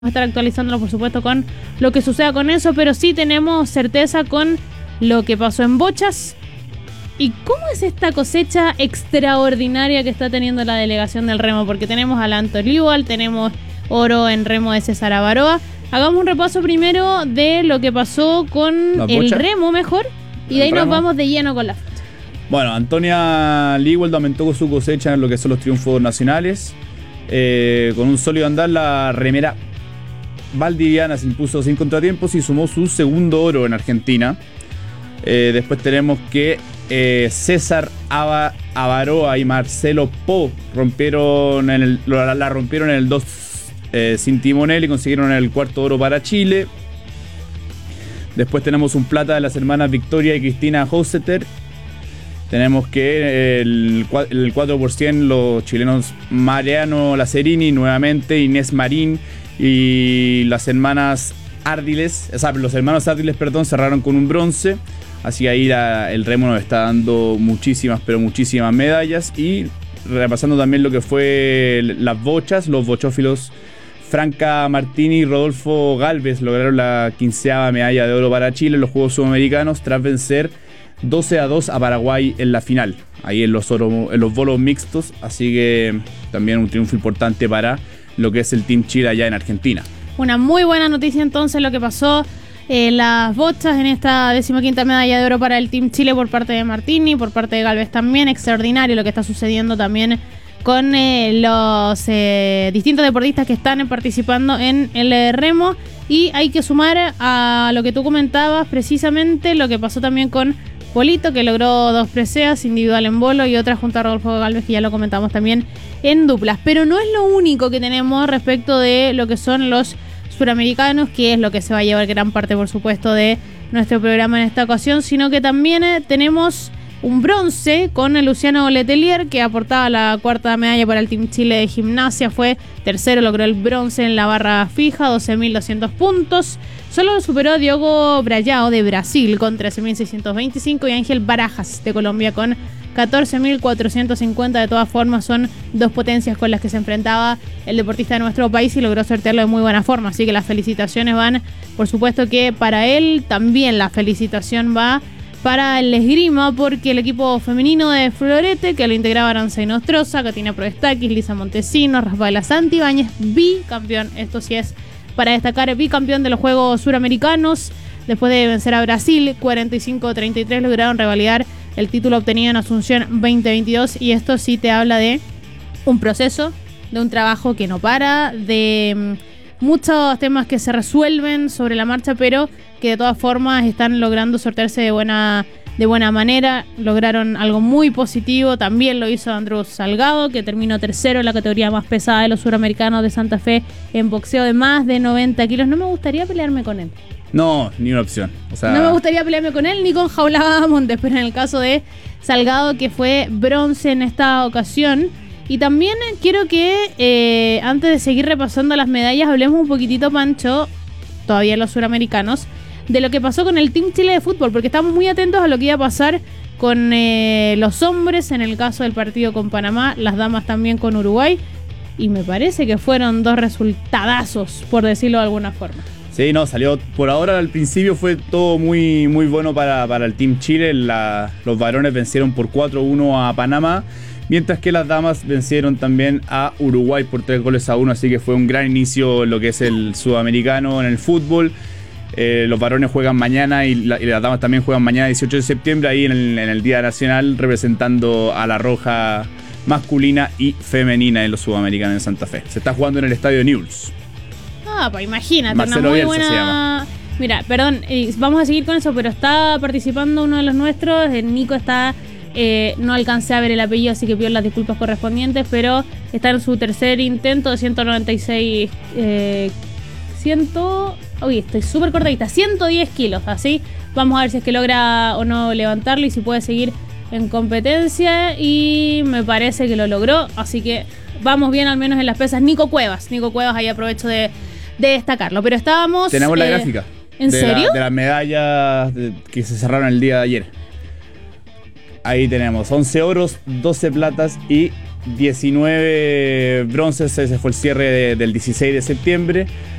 a estar actualizándolo, por supuesto, con lo que suceda con eso, pero sí tenemos certeza con lo que pasó en bochas. ¿Y cómo es esta cosecha extraordinaria que está teniendo la delegación del remo? Porque tenemos a Lanto Liual, tenemos oro en remo de César Avaroa. Hagamos un repaso primero de lo que pasó con el remo mejor, y de ahí nos vamos de lleno con la fecha. Bueno, Antonia Liual aumentó con su cosecha en lo que son los triunfos nacionales. Con un sólido andar, la remera valdiviana se impuso sin contratiempos y sumó su segundo oro en Argentina. Después tenemos que César Avaroa y Marcelo Po la rompieron en el 2 sin timonel y consiguieron el cuarto oro para Chile. Después tenemos un plata de las hermanas Victoria y Cristina Houseter. Tenemos que el 4% los chilenos Mariano Lacerini, nuevamente Inés Marín y las hermanas Ardiles, los hermanos Ardiles, cerraron con un bronce. Así que ahí el remo nos está dando muchísimas medallas. Y repasando también lo que fue las bochas, los bochófilos Franca Martini y Rodolfo Galvez lograron la 15ª medalla de oro para Chile en los Juegos Sudamericanos tras vencer 12-2 a Paraguay en la final, ahí en los bolos mixtos. Así que también un triunfo importante para lo que es el Team Chile allá en Argentina. Una muy buena noticia entonces lo que pasó las bochas en esta 15ª medalla de oro para el Team Chile por parte de Martini, por parte de Galvez también. Extraordinario lo que está sucediendo también con los distintos deportistas que están participando en el remo. Y hay que sumar a lo que tú comentabas, precisamente lo que pasó también con Polito, que logró 2 preseas, individual en bolo y otra junto a Rodolfo Galvez, que ya lo comentamos también en duplas. Pero no es lo único que tenemos respecto de lo que son los suramericanos, que es lo que se va a llevar gran parte, por supuesto, de nuestro programa en esta ocasión, sino que también tenemos un bronce con el Luciano Letelier, que aportaba la 4ª medalla para el Team Chile de gimnasia. Fue tercero, logró el bronce en la barra fija, 12.200 puntos. Solo lo superó Diogo Brayao de Brasil con 13.625 y Ángel Barajas de Colombia con 14.450. De todas formas, son dos potencias con las que se enfrentaba el deportista de nuestro país y logró sortearlo de muy buena forma. Así que las felicitaciones van, por supuesto que para él, también la felicitación va para el esgrima, porque el equipo femenino de Florete, que lo integraba Aranza Nostroza, Catina Proestakis, Lisa Montesino, Rafaela Santibáñez, bicampeón, esto sí es para destacar, bicampeón de los Juegos Suramericanos. Después de vencer a Brasil 45-33, lograron revalidar el título obtenido en Asunción 2022, y esto sí te habla de un proceso, de un trabajo que no para, de muchos temas que se resuelven sobre la marcha, pero que de todas formas están logrando sortearse de buena manera. Lograron algo muy positivo. También lo hizo Andrew Salgado, que terminó tercero en la categoría más pesada de los suramericanos de Santa Fe en boxeo de más de 90 kilos. No me gustaría pelearme con él. No, ni una opción. No me gustaría pelearme con él ni con Jaulada Montes, pero en el caso de Salgado, que fue bronce en esta ocasión. Y también quiero que antes de seguir repasando las medallas, hablemos un poquitito, Pancho, todavía los suramericanos, de lo que pasó con el Team Chile de fútbol, porque estamos muy atentos a lo que iba a pasar con los hombres en el caso del partido con Panamá, las damas también con Uruguay, y me parece que fueron 2 resultadazos, por decirlo de alguna forma. Sí, no, salió por ahora. Al principio fue todo muy, muy bueno para el Team Chile. Los varones vencieron por 4-1 a Panamá, mientras que las damas vencieron también a Uruguay por 3-1, así que fue un gran inicio en lo que es el sudamericano en el fútbol. Los varones juegan mañana y las damas también juegan mañana, 18 de septiembre, ahí en el Día Nacional, representando a la Roja masculina y femenina en los sudamericanos en Santa Fe. Se está jugando en el estadio Newell's. Ah, pues imagínate, Marcelo una muy Bielsa buena... se llama. Mira, perdón, vamos a seguir con eso, pero está participando uno de los nuestros, Nico está... no alcancé a ver el apellido, así que pido las disculpas correspondientes, pero está en su tercer intento de 196 estoy súper cortadita, 110 kilos, así vamos a ver si es que logra o no levantarlo y si puede seguir en competencia, y me parece que lo logró, así que vamos bien al menos en las pesas. Nico Cuevas, ahí aprovecho de destacarlo, pero estábamos... Tenemos la gráfica. ¿En serio? De las medallas que se cerraron el día de ayer. Ahí tenemos 11 oros, 12 platas y 19 bronces. Ese fue el cierre del 16 de septiembre.